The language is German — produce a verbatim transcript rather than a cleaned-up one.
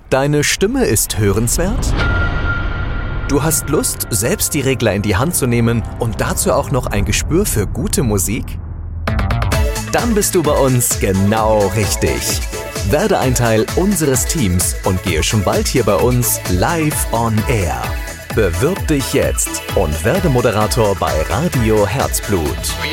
Deine Stimme ist hörenswert? Du hast Lust, selbst die Regler in die Hand zu nehmen und dazu auch noch ein Gespür für gute Musik? Dann bist du bei uns genau richtig. Werde ein Teil unseres Teams und gehe schon bald hier bei uns live on air. Bewirb dich jetzt und werde Moderator bei Radio Herzblut.